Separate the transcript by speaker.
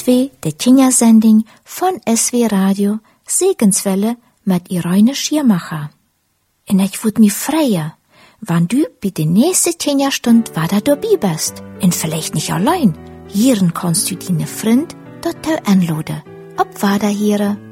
Speaker 1: Dit wie de Kindersending von SW Radio Segenswelle mit Irene Schiermacher. En ich würd mich freuen, wann du bei der nächsten Kinderstund wieder dabei bist. Und vielleicht nicht allein. Hier kannst du deine Freund dort anladen. Ob weiter hier.